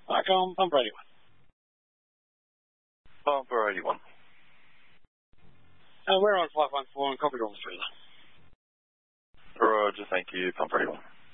Back on Pumper 81. Pumper 81. We're on 514 and copy all through there. Roger, thank you, Pumper 81.